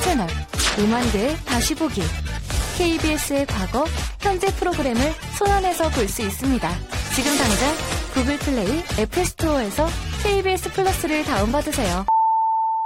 채널, 오만대 다시 보기, KBS의 과거, 현재 프로그램을 손안에서 볼 수 있습니다. 지금 당장 구글 플레이, 애플 스토어에서 KBS 플러스를 다운받으세요.